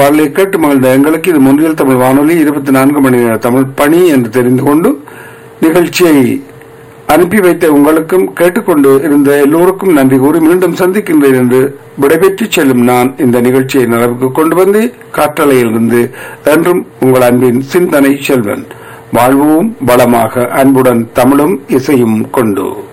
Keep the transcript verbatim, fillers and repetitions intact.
பாடலை கேட்டு மகிழ்ந்த எங்களுக்கு இது முன்றியல் தமிழ் வானொலி இருபத்தி நான்கு மணி நேர தமிழ் பணி என்று தெரிந்து கொண்டு நிகழ்ச்சியை அனுப்பி வைத்த உங்களுக்கும் கேட்டுக்கொண்டு இருந்த எல்லோருக்கும் நன்றி கூறி மீண்டும் சந்திக்கின்றேன் என்று விடைபெற்று செல்லும் நான் இந்த நிகழ்ச்சியை நிலவுக்கு கொண்டு வந்து காற்றலையில் இருந்து என்றும் உங்கள் அன்பின் சிந்தனை செல்வன். வாழ்வோம் வளமாக அன்புடன் தமிழும் இசையும் கொண்டு.